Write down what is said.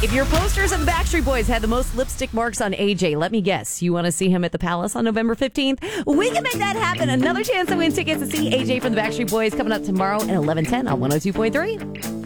If your posters of the Backstreet Boys had the most lipstick marks on AJ, let me guess, you want to see him at the Palace on November 15th? We can make that happen. Another chance to win tickets to see AJ from the Backstreet Boys coming up tomorrow at 11:10 on 102.3.